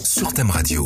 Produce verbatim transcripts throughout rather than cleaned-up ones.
sur Thème Radio.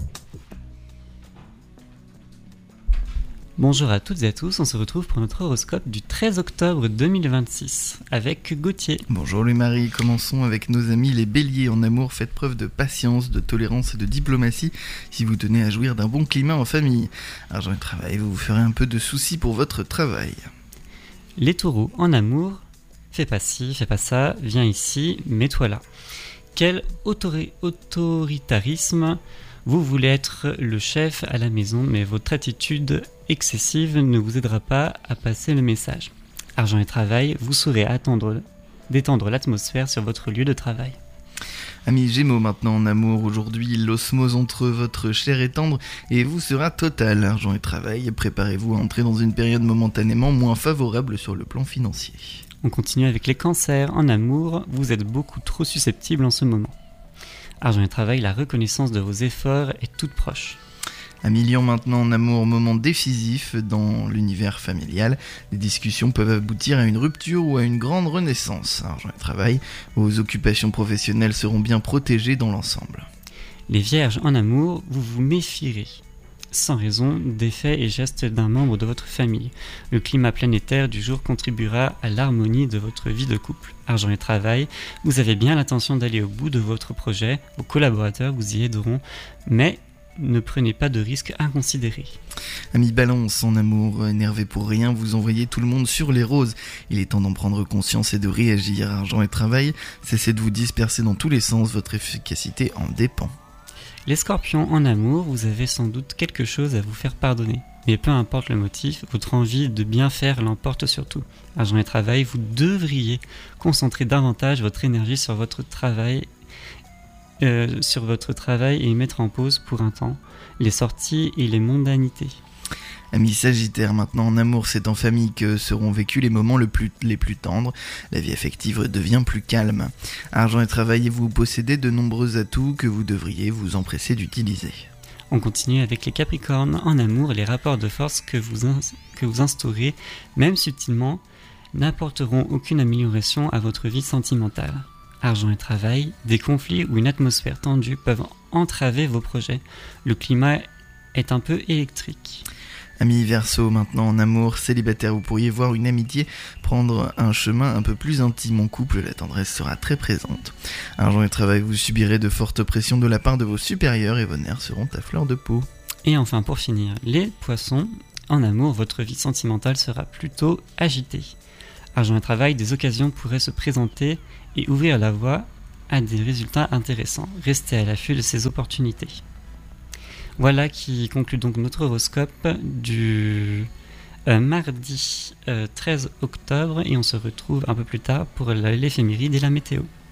Bonjour à toutes et à tous, on se retrouve pour notre horoscope du treize octobre deux mille vingt-six avec Gauthier. Bonjour Louis-Marie, commençons avec nos amis les béliers. En amour, faites preuve de patience, de tolérance et de diplomatie si vous tenez à jouir d'un bon climat en famille. Argent et travail, vous vous ferez un peu de soucis pour votre travail. Les taureaux, en amour, fais pas ci, fais pas ça, viens ici, mets-toi là. Quel autori- autoritarisme! Vous voulez être le chef à la maison, mais votre attitude excessive ne vous aidera pas à passer le message. Argent et travail, vous saurez attendre, détendre l'atmosphère sur votre lieu de travail. Amis Gémeaux, maintenant en amour, aujourd'hui l'osmose entre votre chair et tendre et vous sera totale. Argent et travail, préparez-vous à entrer dans une période momentanément moins favorable sur le plan financier. On continue avec les cancers. En amour, vous êtes beaucoup trop susceptibles en ce moment. Argent et travail, la reconnaissance de vos efforts est toute proche. Amis Lions, maintenant en amour, moment décisif dans l'univers familial. Les discussions peuvent aboutir à une rupture ou à une grande renaissance. Argent et travail, vos occupations professionnelles seront bien protégées dans l'ensemble. Les vierges, en amour, vous vous méfierez sans raison des faits et gestes d'un membre de votre famille. Le climat planétaire du jour contribuera à l'harmonie de votre vie de couple. Argent et travail, vous avez bien l'intention d'aller au bout de votre projet, vos collaborateurs vous y aideront, mais ne prenez pas de risques inconsidérés. Amis Balance, en amour, énervé pour rien, vous envoyez tout le monde sur les roses. Il est temps d'en prendre conscience et de réagir. Argent et travail, cessez de vous disperser dans tous les sens, votre efficacité en dépend. Les scorpions, en amour, vous avez sans doute quelque chose à vous faire pardonner. Mais peu importe le motif, votre envie de bien faire l'emporte sur tout. Argent et travail, vous devriez concentrer davantage votre énergie sur votre travail, euh, sur votre travail et mettre en pause pour un temps les sorties et les mondanités. Amis Sagittaires, maintenant en amour, c'est en famille que seront vécus les moments le plus, les plus tendres. La vie affective devient plus calme. Argent et travail, vous possédez de nombreux atouts que vous devriez vous empresser d'utiliser. On continue avec les Capricornes. En amour, les rapports de force que vous, ins- que vous instaurez, même subtilement, n'apporteront aucune amélioration à votre vie sentimentale. Argent et travail, des conflits ou une atmosphère tendue peuvent entraver vos projets. Le climat est un peu électrique. Amis Verseau, maintenant en amour, célibataire, vous pourriez voir une amitié prendre un chemin un peu plus intime. En couple, la tendresse sera très présente. Argent et travail, vous subirez de fortes pressions de la part de vos supérieurs et vos nerfs seront à fleur de peau. Et enfin, pour finir, les poissons, en amour, votre vie sentimentale sera plutôt agitée. Argent et travail, des occasions pourraient se présenter et ouvrir la voie à des résultats intéressants. Restez à l'affût de ces opportunités. Voilà qui conclut donc notre horoscope du euh, mardi euh, treize octobre et on se retrouve un peu plus tard pour l'éphéméride et la météo.